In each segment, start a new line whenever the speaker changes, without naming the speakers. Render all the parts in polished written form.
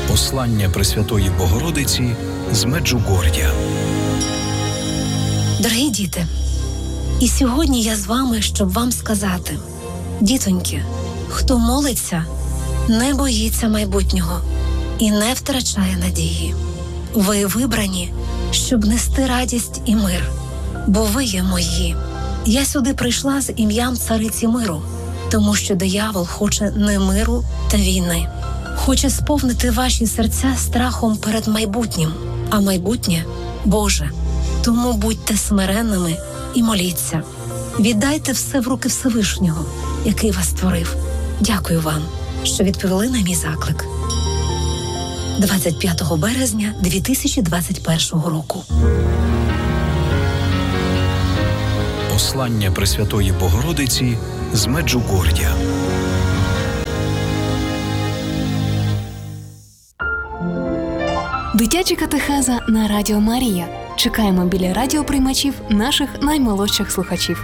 Послання Пресвятої Богородиці з Меджугор'я.
Дорогі діти, і сьогодні я з вами, щоб вам сказати: дітоньки, хто молиться, не боїться майбутнього і не втрачає надії. Ви вибрані, щоб нести радість і мир, бо ви є мої. Я сюди прийшла з ім'ям цариці миру, тому що диявол хоче не миру та війни. Хоче сповнити ваші серця страхом перед майбутнім, а майбутнє – Боже. Тому будьте смиренними і моліться. Віддайте все в руки Всевишнього, який вас створив. Дякую вам, що відповіли на мій заклик. 25 березня 2021 року.
Послання Пресвятої Богородиці з Меджугор'я.
Дитяча катехеза на Радіо Марія. Чекаємо біля радіоприймачів наших наймолодших слухачів.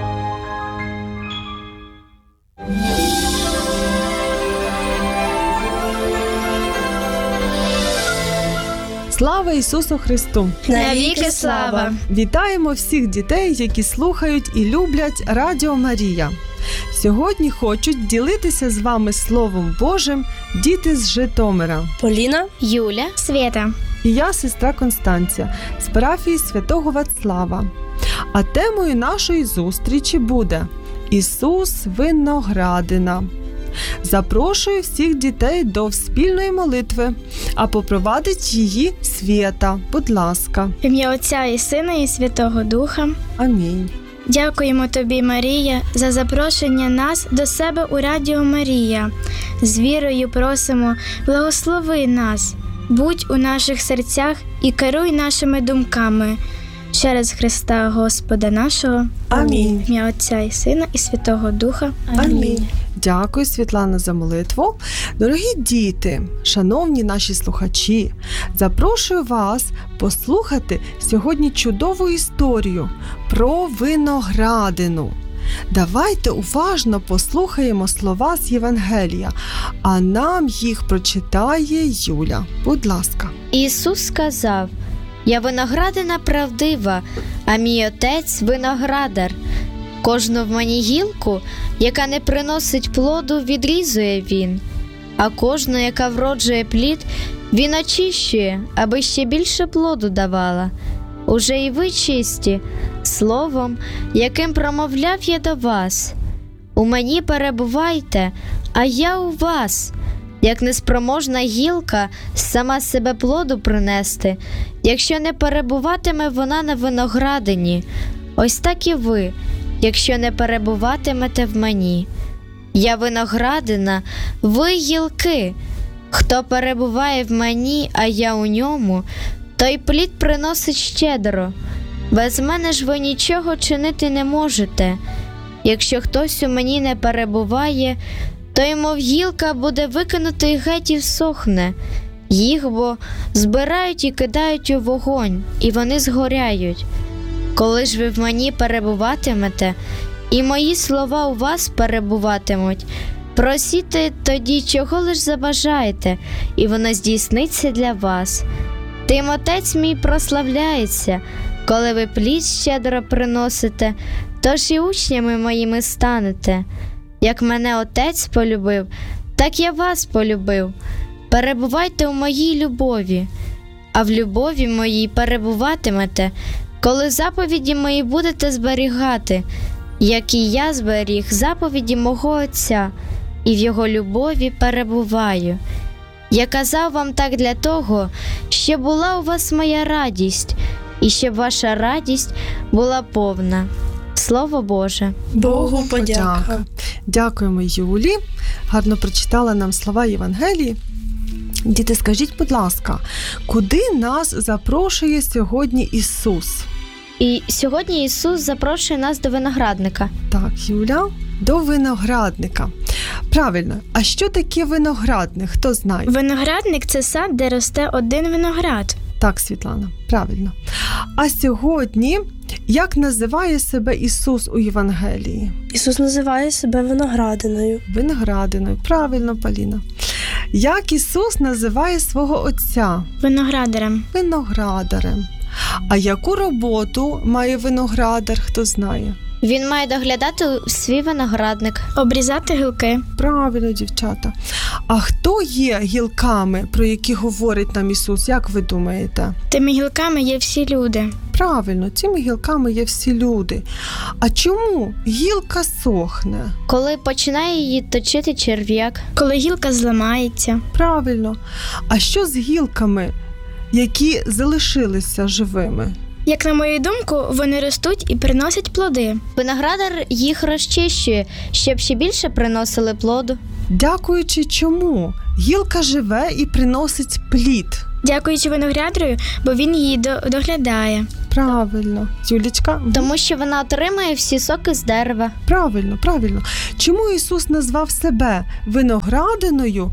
Слава Ісусу Христу!
Навіки слава!
Вітаємо всіх дітей, які слухають і люблять Радіо Марія. Сьогодні хочуть ділитися з вами Словом Божим діти з Житомира.
Поліна, Юля, Свята.
І я, сестра Констанція, з парафії Святого Вацлава. А темою нашої зустрічі буде «Ісус Виноградина». Запрошую всіх дітей до спільної молитви, а попровадить її Свята. Будь ласка.
В ім'я Отця і Сина і Святого Духа.
Амінь.
Дякуємо Тобі, Марія, за запрошення нас до себе у Радіо Марія. З вірою просимо, благослови нас, будь у наших серцях і керуй нашими думками. Через Христа Господа нашого.
Амінь.
В ім'я Отця і Сина і Святого Духа.
Амінь. Дякую, Світлана, за молитву. Дорогі діти, шановні наші слухачі, запрошую вас послухати сьогодні чудову історію про виноградину. Давайте уважно послухаємо слова з Євангелія, а нам їх прочитає Юля. Будь ласка.
Ісус сказав: «Я виноградина правдива, а мій Отець – виноградар. Кожну в мені гілку, яка не приносить плоду, відрізує він, а кожну, яка вроджує плід, він очищує, аби ще більше плоду давала. Уже і ви чисті словом, яким промовляв я до вас. У мені перебувайте, а я у вас. Як неспроможна гілка сама себе плоду принести, якщо не перебуватиме вона на виноградині, ось так і ви, якщо не перебуватимете в мені. Я виноградина, ви гілки. Хто перебуває в мені, а я у ньому, той плід приносить щедро. Без мене ж ви нічого чинити не можете. Якщо хтось у мені не перебуває, той, мов гілка, буде викинутий геть і всохне. Їх бо збирають і кидають у вогонь, і вони згоряють. Коли ж ви в мені перебуватимете, і мої слова у вас перебуватимуть, просіть тоді, чого лиш забажаєте, і воно здійсниться для вас. Тим Отець мій прославляється, коли ви плід щедро приносите, тож і учнями моїми станете. Як мене Отець полюбив, так я вас полюбив. Перебувайте у моїй любові, а в любові моїй перебуватимете, коли заповіді мої будете зберігати, як і я зберіг заповіді мого Отця, і в його любові перебуваю. Я казав вам так для того, щоб була у вас моя радість, і щоб ваша радість була повна. Слово Боже.
Богу подяка. Дякуємо Юлі. Гарно прочитала нам слова Євангелії. Діти, скажіть, будь ласка, куди нас запрошує сьогодні Ісус?
І сьогодні Ісус запрошує нас до виноградника.
Так, Юля, до виноградника. Правильно. А що таке виноградник? Хто знає?
Виноградник – це сад, де росте один виноград.
Так, Світлана, правильно. А сьогодні, як називає себе Ісус у Євангелії?
Ісус називає себе виноградиною.
Виноградиною, правильно, Поліна. Як Ісус називає свого Отця?
Виноградарем.
Виноградарем. А яку роботу має виноградар, хто знає?
Він має доглядати свій виноградник.
Обрізати гілки.
Правильно, дівчата. А хто є гілками, про які говорить нам Ісус, як ви думаєте?
Тими гілками є всі люди.
Правильно, цими гілками є всі люди. А чому гілка сохне?
Коли починає її точити черв'як.
Коли гілка зламається.
Правильно. А що з гілками, які залишилися живими?
Як на мою думку, вони ростуть і приносять плоди.
Виноградар їх розчищує, щоб ще більше приносили плоду.
Дякуючи чому? Гілка живе і приносить плід.
Дякуючи виноградарю, бо він її доглядає.
Правильно. Юлічка?
Тому що вона отримує всі соки з дерева.
Правильно, правильно. Чому Ісус назвав себе виноградиною?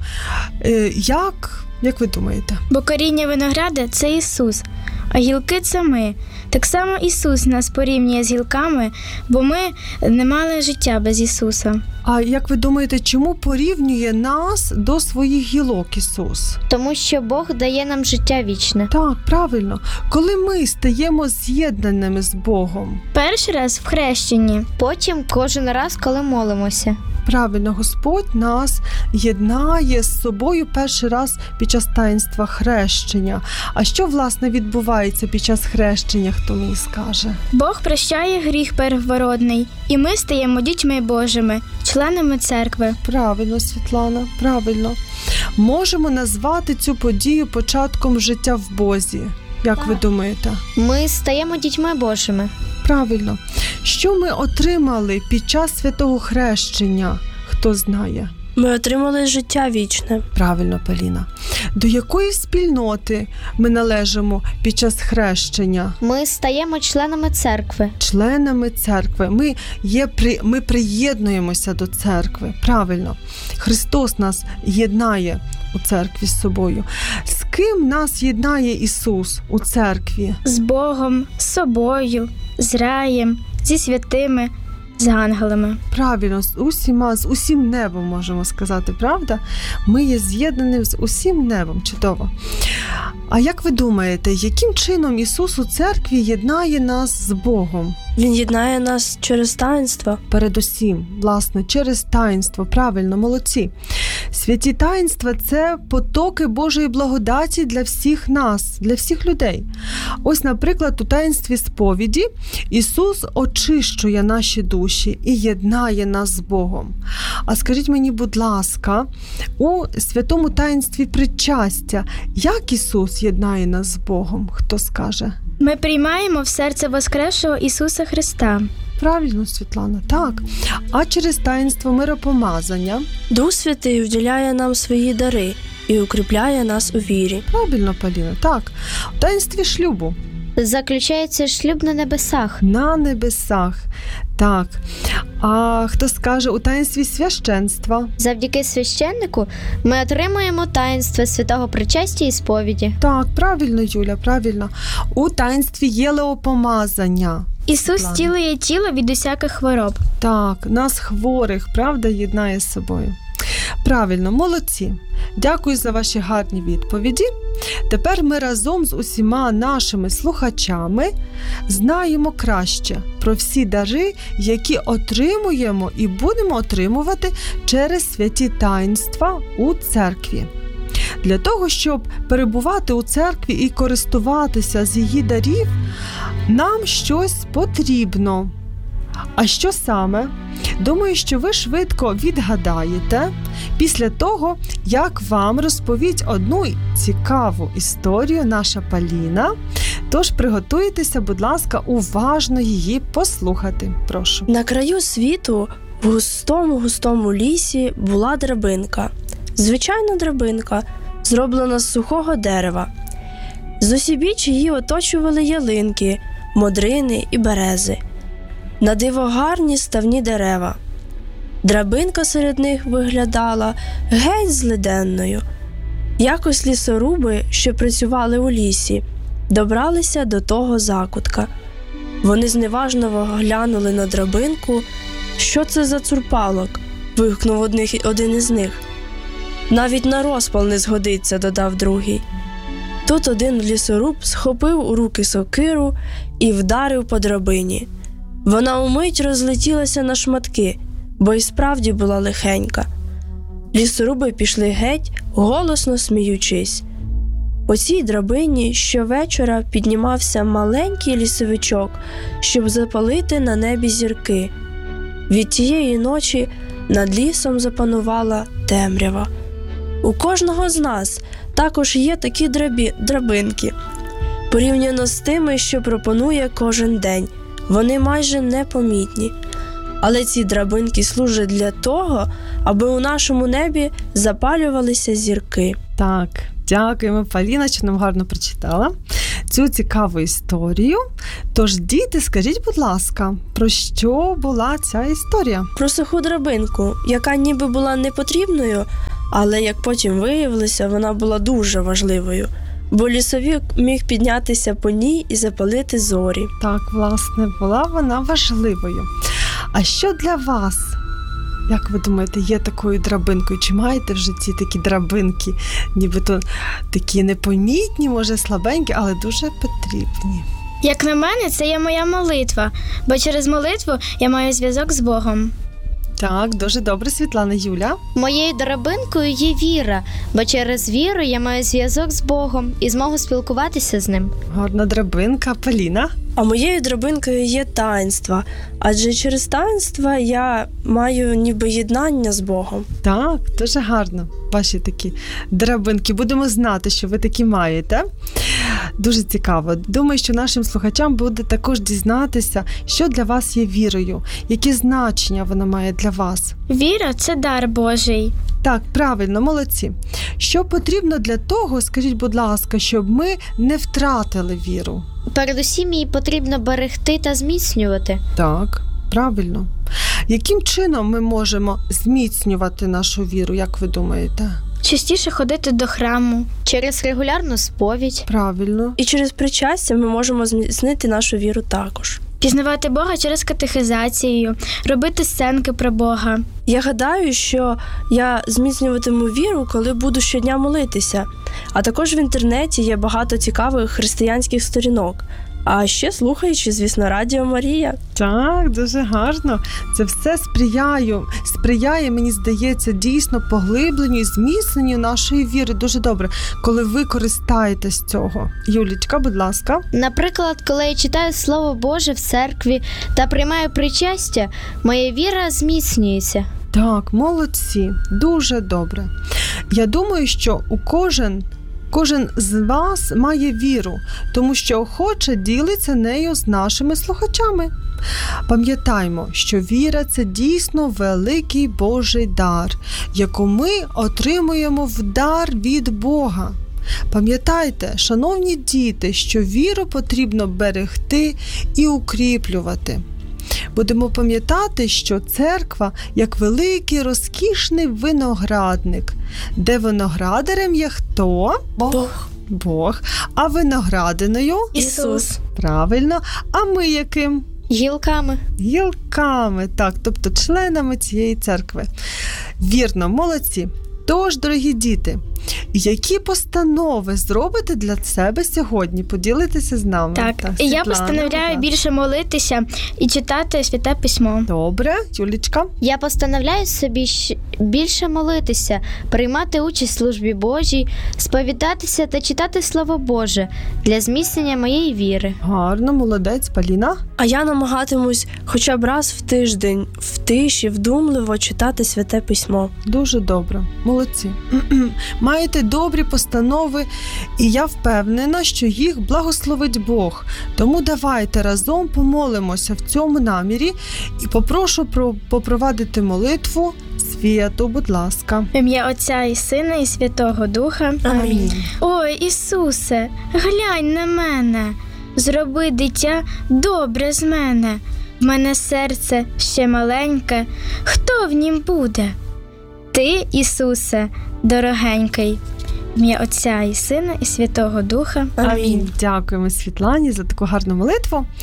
Як ви думаєте?
Бо коріння винограда – це Ісус, а гілки – це ми. Так само Ісус нас порівнює з гілками, бо ми не мали життя без Ісуса.
А як ви думаєте, чому порівнює нас до своїх гілок Ісус?
Тому що Бог дає нам життя вічне.
Так, правильно. Коли ми стаємо з'єднаними з Богом.
Перший раз в хрещенні.
Потім кожен раз, коли молимося.
Правильно, Господь нас єднає з собою перший раз під час таїнства хрещення. А що, власне, відбувається під час хрещення, хто мені скаже?
Бог прощає гріх первородний, і ми стаємо дітьми Божими, членами церкви.
Правильно, Світлана, правильно. Можемо назвати цю подію початком життя в Бозі. Як ви думаєте?
Ми стаємо дітьми Божими.
Правильно. Що ми отримали під час святого хрещення? Хто знає?
Ми отримали життя вічне.
Правильно, Поліна. До якої спільноти ми належимо під час хрещення?
Ми стаємо членами церкви.
Членами церкви. Ми приєднуємося до церкви. Правильно. Христос нас єднає у церкві з собою. З ким нас єднає Ісус у церкві?
З Богом, з собою, з раєм, зі святими, з ангелами.
Правильно, з усім небом, можемо сказати, правда? Ми є з'єднані з усім небом. Чудово. А як ви думаєте, яким чином Ісус у церкві єднає нас з Богом?
Він єднає нас через таїнство.
Передусім, власне, через таїнство. Правильно, молодці. Святі таїнства – це потоки Божої благодаті для всіх нас, для всіх людей. Ось, наприклад, у таїнстві сповіді Ісус очищує наші душі і єднає нас з Богом. А скажіть мені, будь ласка, у святому таїнстві причастя, як Ісус єднає нас з Богом? Хто скаже?
Ми приймаємо в серце воскресшого Ісуса Христа.
Правильно, Світлана, так. А через таїнство миропомазання?
Дух Святий вділяє нам свої дари і укріпляє нас у вірі.
Правильно, Поліна, так. У таїнстві шлюбу?
Заключається шлюб на небесах.
На небесах, так. А хто скаже у таїнстві священства?
Завдяки священнику ми отримуємо таїнство святого причастя і сповіді.
Так, правильно, Юля, правильно. У таїнстві єлеопомазання.
Ісус зцілює тіло від усяких хвороб.
Так, нас хворих, правда, єднає з собою. Правильно, молодці. Дякую за ваші гарні відповіді. Тепер ми разом з усіма нашими слухачами знаємо краще про всі дари, які отримуємо і будемо отримувати через святі таїнства у церкві. Для того, щоб перебувати у церкві і користуватися з її дарів, нам щось потрібно. А що саме? Думаю, що ви швидко відгадаєте після того, як вам розповість одну цікаву історію наша Поліна. Тож приготуйтеся, будь ласка, уважно її послухати. Прошу.
На краю світу в густому лісі була драбинка. Звичайна драбинка, зроблена з сухого дерева. Зусібіч її оточували ялинки, модрини і берези. На диво гарні ставні дерева. Драбинка серед них виглядала геть злиденною. Якось лісоруби, що працювали у лісі, добралися до того закутка. Вони зневажливо глянули на драбинку. «Що це за цурпалок?» – вигукнув один із них. Навіть на розпал не згодиться, додав другий. Тут один лісоруб схопив у руки сокиру і вдарив по драбині. Вона умить розлетілася на шматки, бо й справді була лихенька. Лісоруби пішли геть, голосно сміючись. По цій драбині щовечора піднімався маленький лісовичок, щоб запалити на небі зірки. Від тієї ночі над лісом запанувала темрява. У кожного з нас також є такі драбинки. Порівняно з тими, що пропонує кожен день, вони майже непомітні. Але ці драбинки служать для того, аби у нашому небі запалювалися зірки.
Так, дякуємо, Поліна, що нам гарно прочитала цю цікаву історію. Тож, діти, скажіть, будь ласка, про що була ця історія?
Про суху драбинку, яка ніби була непотрібною, але, як потім виявилося, вона була дуже важливою, бо лісовик міг піднятися по ній і запалити зорі.
Так, власне, була вона важливою. А що для вас, як ви думаєте, є такою драбинкою? Чи маєте в житті такі драбинки, нібито такі непомітні, може слабенькі, але дуже потрібні?
Як на мене, це є моя молитва, бо через молитву я маю зв'язок з Богом.
Так, дуже добре, Світлана. Юля?
Моєю драбинкою є віра, бо через віру я маю зв'язок з Богом і змогу спілкуватися з ним.
Гарна драбинка. Поліна?
А моєю драбинкою є таїнства, адже через таїнства я маю ніби єднання з Богом.
Так, дуже гарно. Ваші такі драбинки. Будемо знати, що ви такі маєте. Дуже цікаво. Думаю, що нашим слухачам буде також дізнатися, що для вас є вірою, які значення вона має для вас.
Віра – це дар Божий.
Так, правильно, молодці. Що потрібно для того, скажіть, будь ласка, щоб ми не втратили віру?
Передусім її потрібно берегти та зміцнювати.
Так, правильно. Яким чином ми можемо зміцнювати нашу віру, як ви думаєте?
Частіше ходити до храму.
Через регулярну сповідь.
Правильно.
І через причастя ми можемо зміцнити нашу віру також.
Пізнавати Бога через катехизацію, робити сценки про Бога.
Я гадаю, що я зміцнюватиму віру, коли буду щодня молитися. А також в інтернеті є багато цікавих християнських сторінок. А ще слухаючи, звісно, Радіо Марія.
Так, дуже гарно. Це все сприяє, мені здається, дійсно поглибленню і зміцненню нашої віри. Дуже добре, коли ви користаєтесь цього. Юлічка, будь ласка.
Наприклад, коли я читаю Слово Боже в церкві та приймаю причастя, моя віра зміцнюється.
Так, молодці, дуже добре. Я думаю, що Кожен з вас має віру, тому що охоче ділиться нею з нашими слухачами. Пам'ятаймо, що віра – це дійсно великий Божий дар, яку ми отримуємо в дар від Бога. Пам'ятайте, шановні діти, що віру потрібно берегти і укріплювати. Будемо пам'ятати, що церква як великий розкішний виноградник, де виноградарем є хто? Бог. А виноградиною?
Ісус.
Правильно. А ми яким?
Гілками.
Гілками, так, тобто членами цієї церкви. Вірно, молодці. Тож, дорогі діти, які постанови зробите для себе сьогодні? Поділитеся з нами.
Так, і я постановляю більше молитися і читати Святе Письмо.
Добре, Юлічка.
Я постановляю собі більше молитися, приймати участь в службі Божій, сповідатися та читати Слово Боже для зміцнення моєї віри.
Гарно, молодець, Поліна.
А я намагатимусь хоча б раз в тиждень в тиші вдумливо читати Святе Письмо.
Дуже добре, молодці. Маєте добрі постанови, і я впевнена, що їх благословить Бог. Тому давайте разом помолимося в цьому намірі і попрошу попровадити молитву Святу, будь ласка.
В ім'я Отця і Сина і Святого Духа.
Амінь.
Ой, Ісусе, глянь на мене, зроби, дитя, добре з мене. В мене серце ще маленьке, хто в нім буде? Ти, Ісусе, дорогенький. В ім'я Отця і Сина і Святого Духа.
Амінь. Дякуємо Світлані за таку гарну молитву.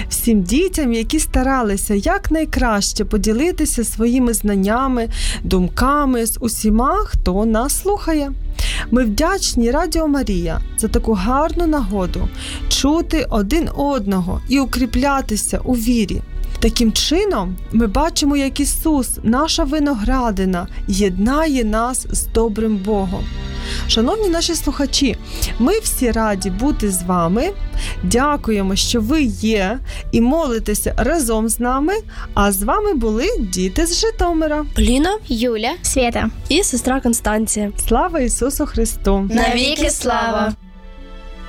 всім дітям, які старалися якнайкраще поділитися своїми знаннями, думками з усіма, хто нас слухає. Ми вдячні Радіо Марія за таку гарну нагоду чути один одного і укріплятися у вірі. Таким чином, ми бачимо, як Ісус, наша виноградина, єднає нас з добрим Богом. Шановні наші слухачі, ми всі раді бути з вами. Дякуємо, що ви є і молитеся разом з нами. А з вами були діти з Житомира.
Поліна
Юля.
Свята.
і сестра Констанція.
Слава Ісусу Христу!
Навіки слава!